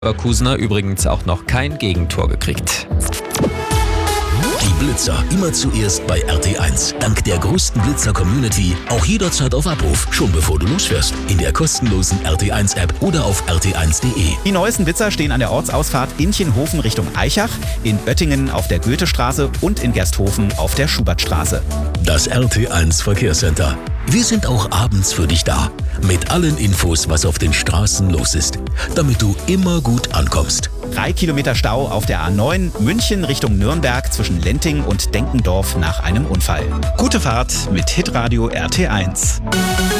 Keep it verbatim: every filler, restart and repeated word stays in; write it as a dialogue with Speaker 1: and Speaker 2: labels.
Speaker 1: Leverkusener übrigens auch noch kein Gegentor gekriegt.
Speaker 2: Die Blitzer immer zuerst bei R T eins. Dank der größten Blitzer-Community auch jederzeit auf Abruf, schon bevor du losfährst. In der kostenlosen R T eins App oder auf r t eins punkt de.
Speaker 3: Die neuesten Blitzer stehen an der Ortsausfahrt Inchenhofen Richtung Aichach, in Oettingen auf der Goethestraße und in Gersthofen auf der Schubertstraße.
Speaker 2: Das R T eins Verkehrscenter. Wir sind auch abends für dich da. Mit allen Infos, was auf den Straßen los ist. Damit du immer gut ankommst.
Speaker 3: Drei Kilometer Stau auf der A neun, München Richtung Nürnberg zwischen Lenting und Denkendorf nach einem Unfall. Gute Fahrt mit Hitradio R T eins.